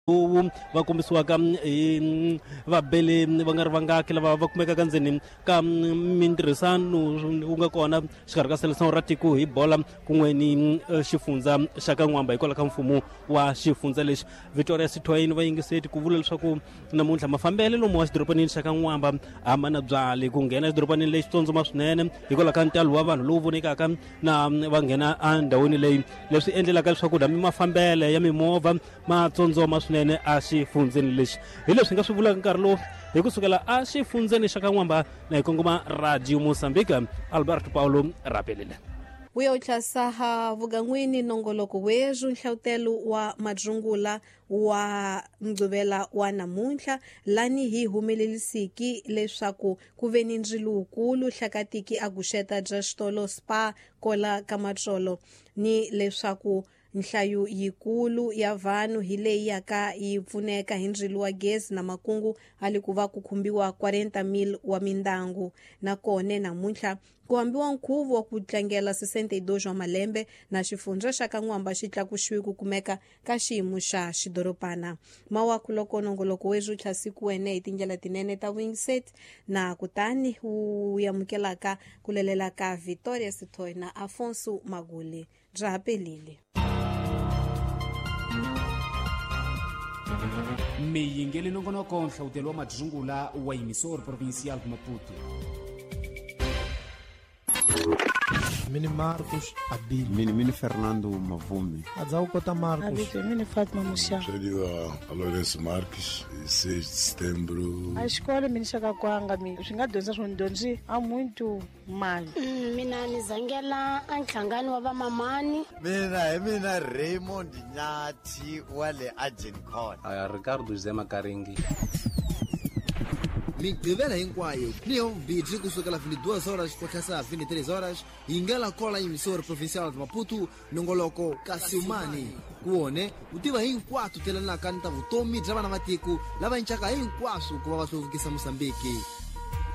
va kombisiwaka vabeli va nga ri vangaki lava va kumekaka ndzeni ka mintirhisano wu nga kona xikarhi ka selekisiyo ra tiko hi bola kun'we ni xifundza xa ka N'wamba hikwalaho ka mfumo wa xifundza lexi. Victoria Sithwaini va yingiseti ku vula leswaku namuntlha mafambele lomu wa xidoropanini xa ka N'wamba a ma na byali ku nghena xidoropanini lexi tsotsoma swinene hikwalaho ka ntalo wa vanhu lowu vonekaka na va nghena endhawini leyi, leswi endlelaka leswaku hambi mafambele ya mimovha ma tsotsoma swinene a xifundzeni lexi. Hi leswi nga swi vulaka nkarhi lowu hi kusukela a xifundzeni xa ka N'wamba na hi kongoma Radio Mozambique, Alberto Paulo Rapelile. Uya utlasaha vugan'wini nongoloko wezu nhlawutelo wa madrungula wa mgqivela wa namuntlha lani hi humelelisiki leswaku ku ve ni ndzilo wukulu hlakatiki a guxeta bya xitolo Spar kola ka Matlolo ni leswaku nhlayo yikulu ya vanhu hi leyi yaka yi pfuneka hi ndzilo wa gezi na makungu hali ku va ku khumbiwa 40,000 wa mindyangu. Na kone namuntlha ku hambiwa nkhuvo wa ku tlangela 62 wa malembe na xifundza xa ka N'wamba xi tlakuxiwe ku kumeka ka xiyimo xa xidoropana. Mawaku loko nongoloko wezu tlhasiku wene hi tindlela tinene ta Wingset na kutani wu yamukelaka ku lelela ka Victoria Sithwaini na Afonso Magule. Rapelile. Miyingele nongonoko nhlawutelo wa madrungula wa emisor provincial Maputo. Mini Marcos Abílio. Mini Fernando Mavumi. Adzau Kota Marcos. Mini Fátima Muxá. Seria a Lourenço Marques, 6 de setembro. A escola mini Chakakwanga, swi nga dyondza swondonzi há muito mal. Mina ni zangela anhlangani wa vamamani. Mina Raymond Nyati wale Agencon. Ricardo Zema Karingi. Migqivela hinkwayo niyo mbidzi kusukela 22 horas kuthasa 23 horas ingela kola emissora provincial de Maputo nongoloko Kasiumani kuone utiva hinkwatu telanaka nta vutomi bya vana va tiko lava ncaka hinkwaswo ku va va hluvukisa Mosambiki.